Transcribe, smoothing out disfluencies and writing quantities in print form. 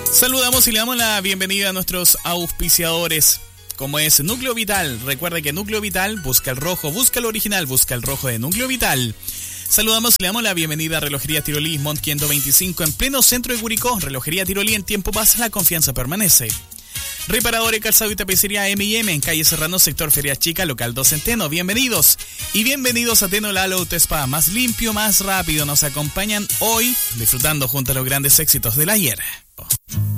Saludamos y le damos la bienvenida a nuestros auspiciadores, como es Núcleo Vital. Recuerda que Núcleo Vital busca el rojo, busca el original, busca el rojo de Núcleo Vital. Saludamos y le damos la bienvenida a Relojería Tirolí, Mont 125, en pleno centro de Curicó. Relojería Tirolí, en tiempo pasa, la confianza permanece. Reparadores, calzado y tapicería M&M en calle Serrano, sector Feria Chica, local 2 Centeno. Bienvenidos y bienvenidos a Tenolal Auto Spa, más limpio, más rápido. Nos acompañan hoy disfrutando junto a los grandes éxitos del ayer.